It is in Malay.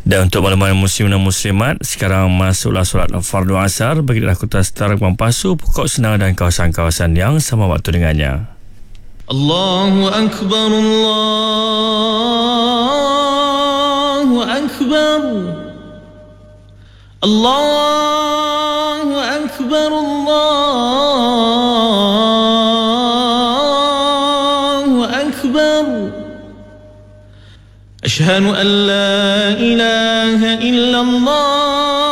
Dan untuk makluman muslim dan muslimat, sekarang masuklah solat fardu asar bagi Kota Setara, Pampasu, Pokok Senang dan kawasan-kawasan yang sama waktu dengannya. Allahu Akbar, Allahu Akbar, Allahu Akbar, Allahu Akbar. Ashhadu an la ilaha illallah.